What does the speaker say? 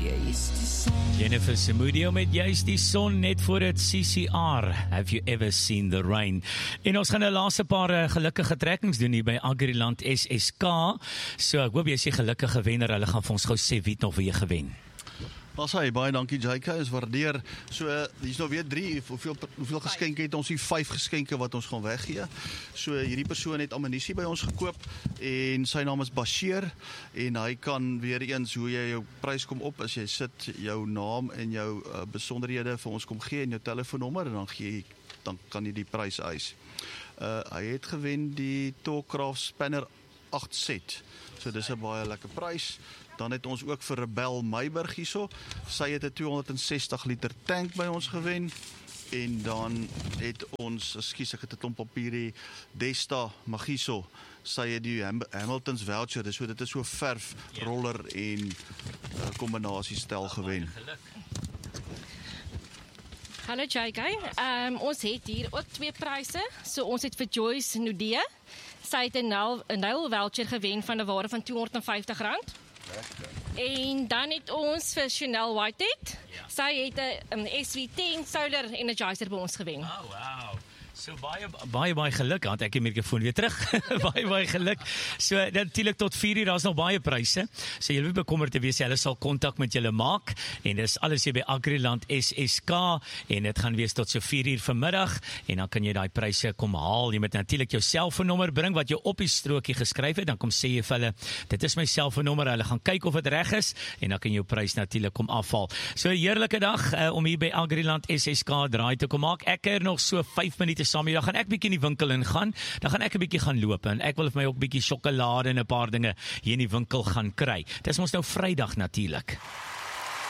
Jennifer Samudio met Juist die Son net voor het CCR. Have you ever seen the rain? En ons gaan nou laaste paar gelukkige trekkings doen hier by Agriland SSK. So ek hoop jy is die gelukkige wenner. Hulle gaan vir ons gou sê wie het nog weer gewen. Baie dankie JK, is waardeer. So, hier is nou weer 3, hoeveel geskenke het ons hier? 5 geskenke wat ons gaan weggee. So, hierdie persoon het ammunisie by ons gekoop en sy naam is Bashir en hy kan weer eens hoe jy jou prys kom op, as jy sit jou naam en jou besonderhede vir ons kom gee en jou telefoonnommer en dan kan jy die prys eis. Hy het gewen die Tallcraft Spanner 8 set. So dis 'n baie lekker prys. Dan het ons ook vir Rebel Meiburg hierso. Sy het 'n 260 liter tank by ons gewen. En dan het ons, ek het 'n klomp papier, Desta Magiso. Sy het die Hamilton's voucher, so dit is so verf, roller en kombinasiestel gewen. Hallo JK, ons het hier ook 2 pryse. So ons het vir Joyce Nudee. Sy het 'n nail voucher gewen van 'n waarde van R250. En dan het ons vir Chanel Whitehead. Sy het 'n SV10 Solar Energizer by ons gewen. Oh, wow. So baie geluk, want ek die mikrofoon weer terug. baie geluk. So natuurlik tot 4 uur, daar's nog baie pryse. So julle moet bekommerd te wees, hulle sal kontak met julle maak en dis alles hier by Agriland SSK en dit gaan wees tot so 4 uur vanmiddag en dan kan jy daai pryse kom haal. Jy moet natuurlik jou selfoonnommer bring wat jy op die strokie geskryf het, dan kom sê jy vir hulle, dit is my selfoonnommer, hulle gaan kyk of dit reg is en dan kan jy jou prys natuurlik kom afhaal. So 'n heerlike dag om hier by Agriland SSK draai te kom maak. Ek keer nog so 5 minute saam, dan gaan ek bietjie in die winkel ingaan, dan gaan ek 'n bietjie gaan loop en ek wil vir my ook bietjie sjokolade en 'n paar dinge hier in die winkel gaan kry. Dis mos nou Vrydag natuurlik.